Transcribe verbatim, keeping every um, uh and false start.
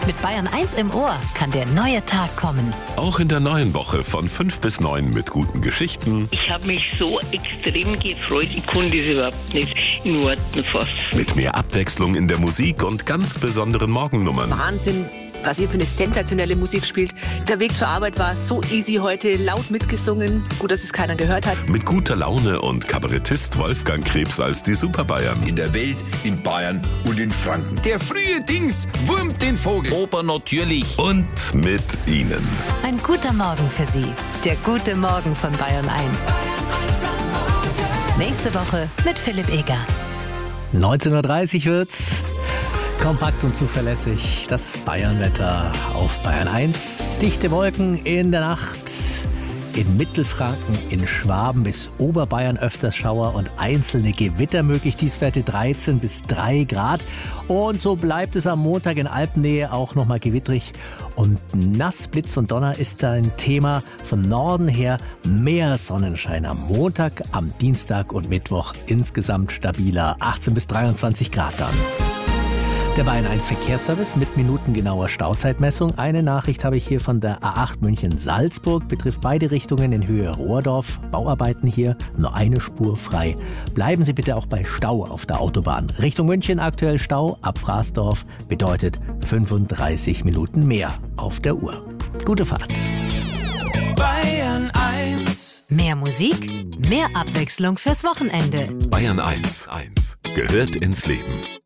Mit Bayern eins im Ohr kann der neue Tag kommen. Auch in der neuen Woche von fünf bis neun mit guten Geschichten. Ich habe mich so extrem gefreut, ich konnte es überhaupt nicht in Worten fassen. Mit mehr Abwechslung in der Musik und ganz besonderen Morgennummern. Wahnsinn, was ihr für eine sensationelle Musik spielt. Der Weg zur Arbeit war so easy heute, laut mitgesungen. Gut, dass es keiner gehört hat. Mit guter Laune und Kabarettist Wolfgang Krebs als die Superbayern. In der Welt, in Bayern und in Franken. Der frühe Dings wurmt den Vogel. Oper natürlich. Und mit Ihnen. Ein guter Morgen für Sie. Der gute Morgen von Bayern eins. Nächste Woche mit Philipp Eger. neunzehn Uhr dreißig wird's. Kompakt und zuverlässig das Bayernwetter auf Bayern eins. Dichte Wolken in der Nacht. In Mittelfranken, in Schwaben bis Oberbayern öfters Schauer und einzelne Gewitter möglich. Tiefstwerte dreizehn bis drei Grad. Und so bleibt es am Montag in Alpennähe auch nochmal gewittrig. Und nass, Blitz und Donner ist da ein Thema. Von Norden her mehr Sonnenschein am Montag, am Dienstag und Mittwoch insgesamt stabiler. achtzehn bis dreiundzwanzig Grad dann. Der Bayern eins Verkehrsservice mit minutengenauer Stauzeitmessung. Eine Nachricht habe ich hier von der A acht München-Salzburg, betrifft beide Richtungen in Höhe Rohrdorf. Bauarbeiten hier, nur eine Spur frei. Bleiben Sie bitte auch bei Stau auf der Autobahn. Richtung München aktuell Stau, ab Fraßdorf bedeutet fünfunddreißig Minuten mehr auf der Uhr. Gute Fahrt. Bayern eins. Mehr Musik, mehr Abwechslung fürs Wochenende. Bayern eins. eins. Gehört ins Leben.